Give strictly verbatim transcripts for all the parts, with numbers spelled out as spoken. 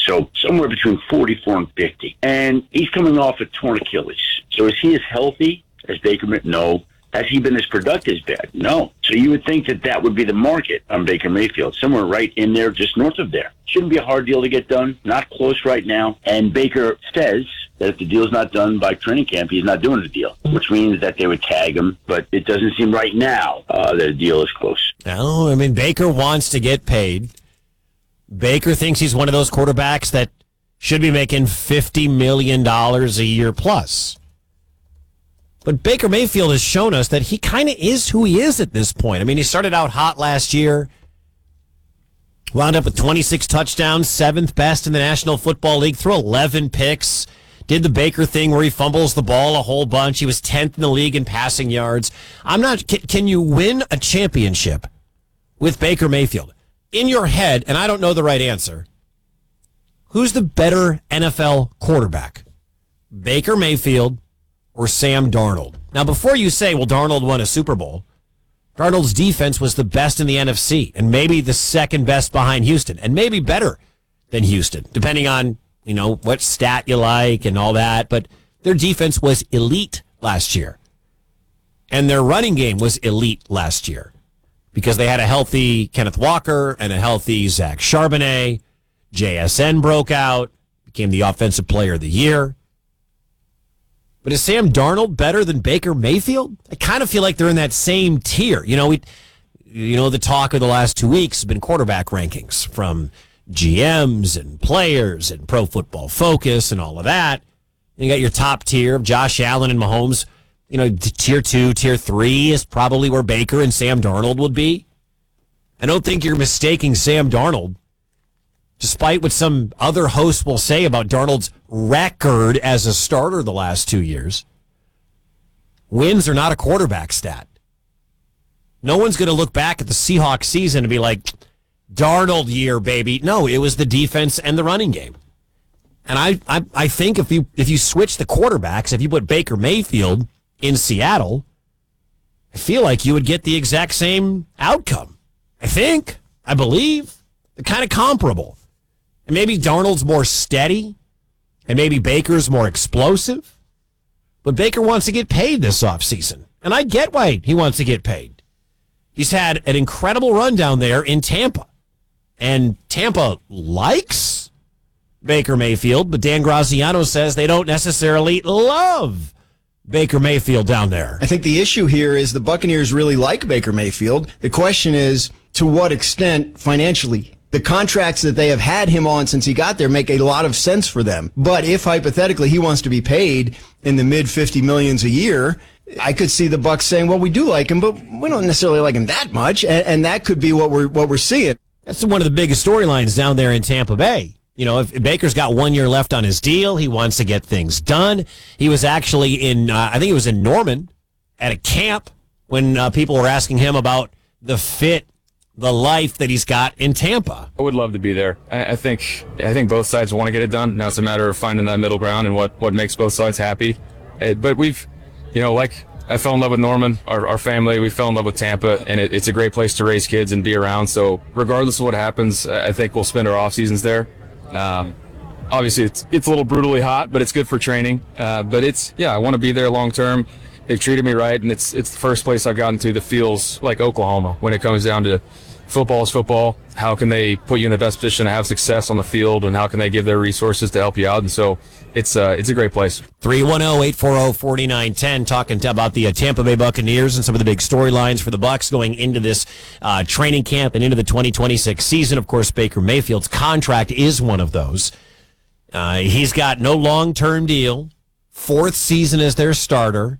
So somewhere between forty-four and fifty. And he's coming off a torn Achilles. So is he as healthy as Baker Mayfield? No. Has he been as productive as bad? No. So you would think that that would be the market on Baker Mayfield, somewhere right in there, just north of there. Shouldn't be a hard deal to get done. Not close right now. And Baker says that if the deal's not done by training camp, he's not doing the deal, which means that they would tag him. But it doesn't seem right now uh, that a deal is close. No, I mean, Baker wants to get paid. Baker thinks he's one of those quarterbacks that should be making fifty million dollars a year plus. But Baker Mayfield has shown us that he kind of is who he is at this point. I mean, he started out hot last year, wound up with twenty-six touchdowns, seventh best in the National Football League, threw eleven picks, did the Baker thing where he fumbles the ball a whole bunch. He was tenth in the league in passing yards. I'm not. Can, can you win a championship with Baker Mayfield? In your head, and I don't know the right answer, who's the better N F L quarterback? Baker Mayfield or Sam Darnold? Now, before you say, well, Darnold won a Super Bowl, Darnold's defense was the best in the N F C and maybe the second best behind Houston and maybe better than Houston, depending on, you know, what stat you like and all that. But their defense was elite last year. And their running game was elite last year because they had a healthy Kenneth Walker and a healthy Zach Charbonnet. J S N broke out, became the offensive player of the year. But is Sam Darnold better than Baker Mayfield? I kind of feel like they're in that same tier. You know, we, you know, the talk of the last two weeks has been quarterback rankings from G Ms and players and Pro Football Focus and all of that. And you got your top tier of Josh Allen and Mahomes. You know, tier two, tier three is probably where Baker and Sam Darnold would be. I don't think you're mistaking Sam Darnold, despite what some other hosts will say about Darnold's record as a starter the last two years. Wins are not a quarterback stat. No one's going to look back at the Seahawks season and be like, Darnold year, baby. No, it was the defense and the running game. And I, I, I think if you if you switch the quarterbacks, if you put Baker Mayfield in Seattle, I feel like you would get the exact same outcome. I think. I believe. They're kind of comparable. And maybe Darnold's more steady, and maybe Baker's more explosive. But Baker wants to get paid this offseason. And I get why he wants to get paid. He's had an incredible run down there in Tampa. And Tampa likes Baker Mayfield, but Dan Graziano says they don't necessarily love Baker Mayfield down there. I think the issue here is the Buccaneers really like Baker Mayfield. The question is, to what extent financially? The contracts that they have had him on since he got there make a lot of sense for them. But if hypothetically he wants to be paid in the mid fifty millions a year, I could see the Bucs saying, "Well, we do like him, but we don't necessarily like him that much," and, and that could be what we're what we're seeing. That's one of the biggest storylines down there in Tampa Bay. You know, if Baker's got one year left on his deal, he wants to get things done. He was actually in, uh, I think it was in Norman at a camp when uh, people were asking him about the fit, the life that he's got in Tampa. I would love to be there. I, I think I think both sides want to get it done. Now it's a matter of finding that middle ground and what, what makes both sides happy. Uh, but we've, you know, like I fell in love with Norman, our, our family. We fell in love with Tampa, and it, it's a great place to raise kids and be around. So regardless of what happens, I think we'll spend our off seasons there. Um, obviously, it's it's a little brutally hot, but it's good for training. Uh, but it's, yeah, I want to be there long term. They've treated me right, and it's it's the first place I've gotten to that feels like Oklahoma when it comes down to football is football. How can they put you in the best position to have success on the field, and how can they give their resources to help you out? And so it's uh, it's a great place. three one zero, eight four zero, four nine one zero, talking to about the uh, Tampa Bay Buccaneers and some of the big storylines for the Bucs going into this uh, training camp and into the twenty twenty-six season. Of course, Baker Mayfield's contract is one of those. Uh, he's got no long-term deal, fourth season as their starter.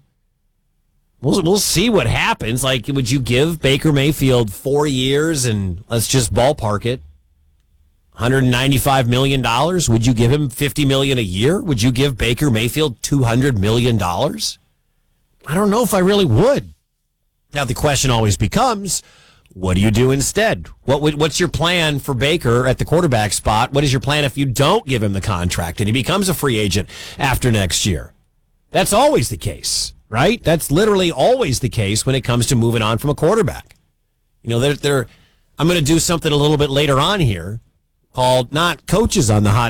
We'll, we'll see what happens. Like, would you give Baker Mayfield four years and let's just ballpark it, one hundred ninety-five million dollars? Would you give him fifty million dollars a year? Would you give Baker Mayfield two hundred million dollars? I don't know if I really would. Now, the question always becomes, what do you do instead? What would, what's your plan for Baker at the quarterback spot? What is your plan if you don't give him the contract and he becomes a free agent after next year? That's always the case. Right? That's literally always the case when it comes to moving on from a quarterback. You know, they're, they're, I'm going to do something a little bit later on here called not coaches on the hot